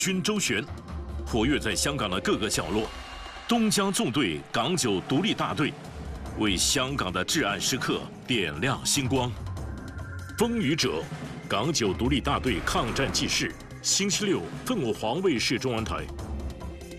军周旋，活跃在香港的各个角落。东江纵队港九独立大队为香港的至暗时刻点亮星光。风雨者，港九独立大队抗战纪事，星期六凤凰卫视中文台。